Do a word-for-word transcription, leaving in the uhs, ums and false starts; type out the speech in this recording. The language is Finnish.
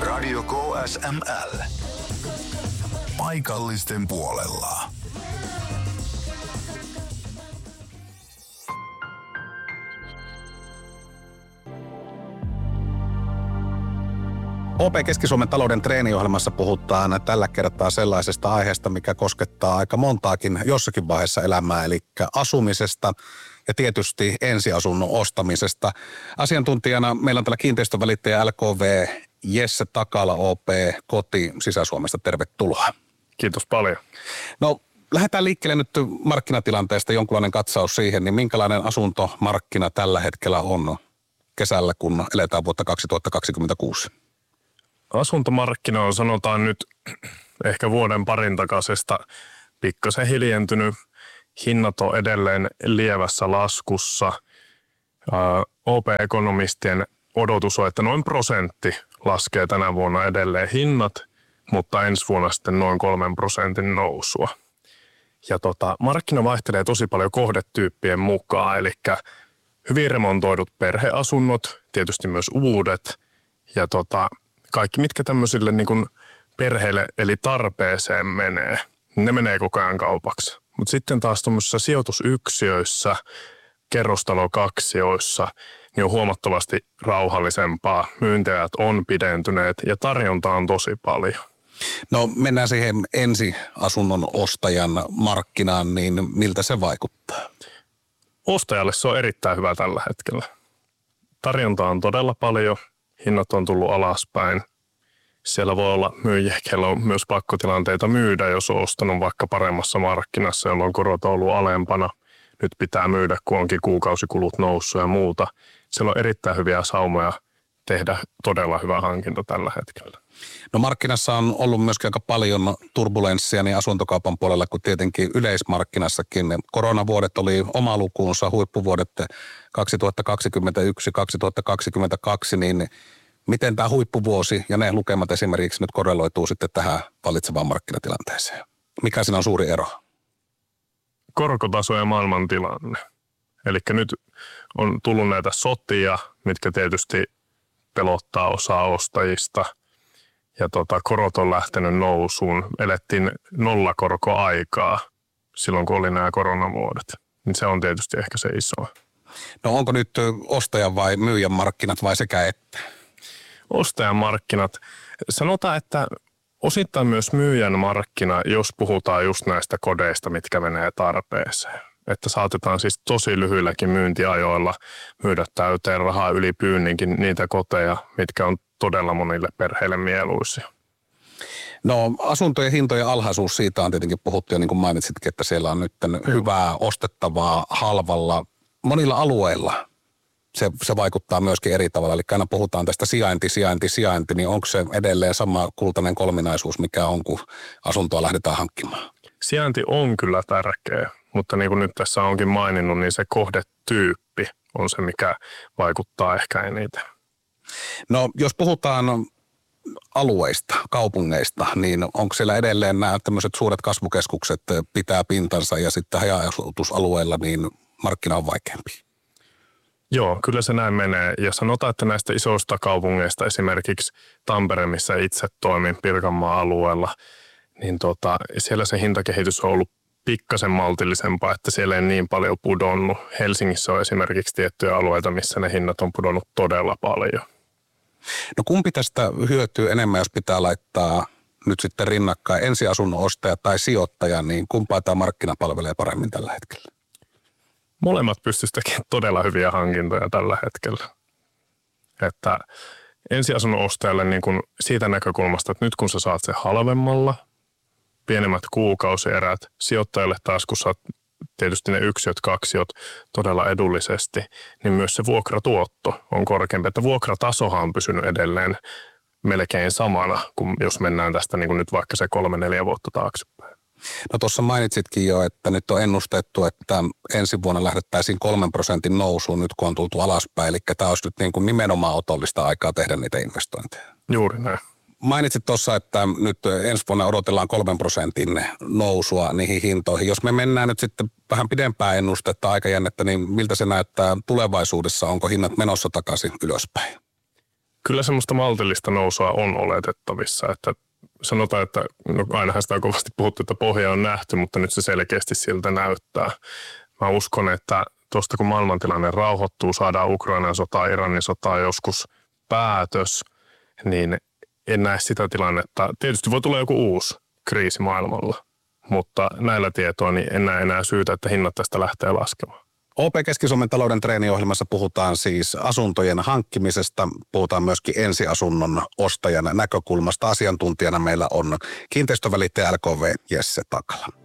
Radio K S M L. Paikallisten puolella. O P Keski-Suomen talouden treeniohjelmassa puhutaan tällä kertaa sellaisesta aiheesta, mikä koskettaa aika montaakin jossakin vaiheessa elämää, eli asumisesta ja tietysti ensiasunnon ostamisesta. Asiantuntijana meillä on täällä kiinteistövälittäjä L K V Jesse Takala O P Koti Sisä-Suomesta. Tervetuloa. Kiitos paljon. No, lähdetään liikkeelle nyt markkinatilanteesta, jonkunlainen katsaus siihen, niin minkälainen asuntomarkkina tällä hetkellä on kesällä, kun eletään vuotta kaksituhattakaksikymmentäkuusi? Asuntomarkkina on, sanotaan nyt ehkä vuoden parin takaisesta pikkasen hiljentynyt. Hinnat on edelleen lievässä laskussa. O P-ekonomistien odotus on, että noin prosentti laskee tänä vuonna edelleen hinnat, mutta ensi vuonna sitten noin kolmen prosentin nousua. Ja tota, markkina vaihtelee tosi paljon kohdetyyppien mukaan, eli hyvin remontoidut perheasunnot, tietysti myös uudet ja tota, kaikki, mitkä tämmöisille niin kuin perheille eli tarpeeseen menee, ne menee koko ajan kaupaksi. Mutta sitten taas tuommoisissa sijoitusyksiöissä, kerrostalokaksioissa, niin on huomattavasti rauhallisempaa. Myyntiajat on pidentyneet ja tarjonta on tosi paljon. No mennään siihen ensiasunnon ostajan markkinaan, niin miltä se vaikuttaa? Ostajalle se on erittäin hyvä tällä hetkellä. Tarjonta on todella paljon. Hinnat on tullut alaspäin. Siellä voi olla myyjiä, joilla on myös pakkotilanteita myydä, jos on ostanut vaikka paremmassa markkinassa, jolloin korot on ollut alempana. Nyt pitää myydä, kun onkin kuukausikulut noussut ja muuta. Siellä on erittäin hyviä saumoja tehdä todella hyvä hankinta tällä hetkellä. No markkinassa on ollut myöskin aika paljon turbulenssia niin asuntokaupan puolella kuin tietenkin yleismarkkinassakin. Koronavuodet oli oma lukuunsa, huippuvuodet kaksituhattakaksikymmentäyksi kaksituhattakaksikymmentäkaksi, niin miten tämä huippuvuosi ja ne lukemat esimerkiksi nyt korreloituu sitten tähän vallitsevaan markkinatilanteeseen? Mikä siinä on suuri ero? Korkotaso ja maailmantilanne. Eli nyt on tullut näitä sotia, mitkä tietysti pelottaa osaa ostajista. Ja tota, korot on lähtenyt nousuun. Elettiin nollakorkoaikaa silloin, kun oli nämä koronavuodet. Niin se on tietysti ehkä se iso. No onko nyt ostajan vai myyjän markkinat vai sekä että? Ostajan markkinat. Sanotaan, että osittain myös myyjän markkina, jos puhutaan just näistä kodeista, mitkä menee tarpeeseen. Että saatetaan siis tosi lyhyilläkin myyntiajoilla myydä täyteen rahaa yli pyynninkin niitä koteja, mitkä on todella monille perheille mieluisia. No asuntojen hintojen alhaisuus, siitä on tietenkin puhuttu ja niin kuin mainitsitkin, että siellä on nyt hyvää ostettavaa halvalla monilla alueilla. Se, se vaikuttaa myöskin eri tavalla, eli aina puhutaan tästä sijainti, sijainti, sijainti, niin onko se edelleen sama kultainen kolminaisuus, mikä on, kun asuntoa lähdetään hankkimaan? Sijainti on kyllä tärkeä, mutta niin kuin nyt tässä onkin maininnut, niin se kohdetyyppi on se, mikä vaikuttaa ehkä eniten. No jos puhutaan alueista, kaupungeista, niin onko siellä edelleen nämä tämmöiset suuret kasvukeskukset pitää pintansa ja sitten haja-asutusalueilla niin markkina on vaikeampi? Joo, kyllä se näin menee. Ja sanotaan, että näistä isoista kaupungeista, esimerkiksi Tampere, missä itse toimin Pirkanmaan alueella, niin tota, siellä se hintakehitys on ollut pikkasen maltillisempaa, että siellä ei niin paljon pudonnut. Helsingissä on esimerkiksi tiettyjä alueita, missä ne hinnat on pudonnut todella paljon. No kumpi tästä hyötyy enemmän, jos pitää laittaa nyt sitten rinnakkain ensiasunnon ostaja tai sijoittaja, niin kumpaa tämä markkina palvelee paremmin tällä hetkellä? Molemmat pystyisivät tekemään todella hyviä hankintoja tällä hetkellä. Että ensiasunnon ostajalle niin kuin siitä näkökulmasta, että nyt kun sä saat sen halvemmalla, pienemmät kuukausierät, sijoittajalle taas kun saat tietysti ne yksiöt, kaksiot todella edullisesti, niin myös se vuokratuotto on korkeampi. Että vuokratasohan on pysynyt edelleen melkein samana, kuin jos mennään tästä niin kuin nyt vaikka se kolme, neljä vuotta taaksepäin. No tuossa mainitsitkin jo, että nyt on ennustettu, että ensi vuonna lähdettäisiin kolmen prosentin nousuun nyt kun on tultu alaspäin. Eli tämä olisi nyt niin kuin nimenomaan otollista aikaa tehdä niitä investointeja. Juuri näin. Mainitsit tuossa, että nyt ensi vuonna odotellaan kolmen prosentin nousua niihin hintoihin. Jos me mennään nyt sitten vähän pidempään ennustetta aikajännettä, niin miltä se näyttää tulevaisuudessa? Onko hinnat menossa takaisin ylöspäin? Kyllä semmoista maltillista nousua on oletettavissa, että sanotaan, että no ainahan sitä on kovasti puhuttu, että pohja on nähty, mutta nyt se selkeästi siltä näyttää. Mä uskon, että tuosta kun maailmantilanne rauhoittuu, saadaan Ukrainan sotaa, Iranin sotaa joskus päätös, niin en näe sitä tilannetta. Tietysti voi tulla joku uusi kriisi maailmalla, mutta näillä tietoilla niin en näe enää syytä, että hinnat tästä lähtee laskemaan. O P Keski-Suomen talouden treeniohjelmassa puhutaan siis asuntojen hankkimisesta, puhutaan myöskin ensiasunnon ostajan näkökulmasta. Asiantuntijana meillä on kiinteistövälittäjä L K V Jesse Takala.